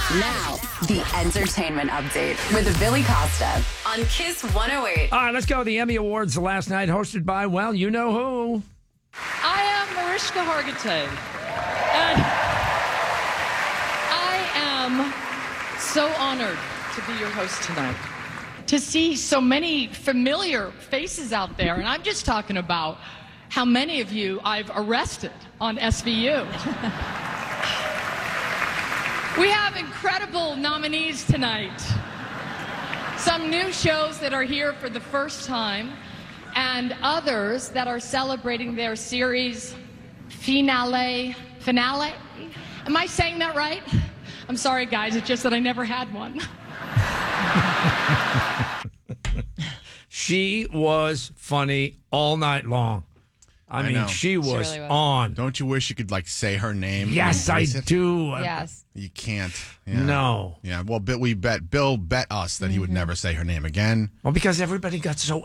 Now, the entertainment update with Billy Costa on Kiss 108. All right, let's go. The Emmy Awards last night, hosted by, well, you know who. I am Mariska Hargitay, and I am so honored to be your host tonight. To see so many familiar faces out there, and I'm just talking about how many of you I've arrested on SVU. We have incredible nominees tonight. Some new shows that are here for the first time, and others that are celebrating their series finale. Am I saying that right? I'm sorry, guys. It's just that I never had one. She was funny all night long. I mean, know. she was, really was. on. Don't you wish you could say her name? Yes, I do. Yes. You can't. Yeah. No. Yeah. Well, Bill bet us that he would never say her name again. Well, because everybody got so